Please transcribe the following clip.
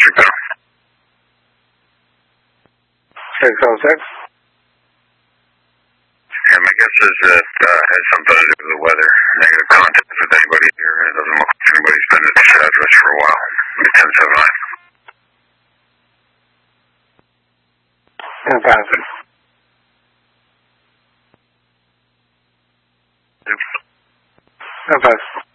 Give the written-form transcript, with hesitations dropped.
traffic now. 606. Yeah, my guess is that has something to do with the weather. Negative contact with anybody here. It doesn't look like anybody's been at this address for a while. 1079. And pass it. Oops. And pass.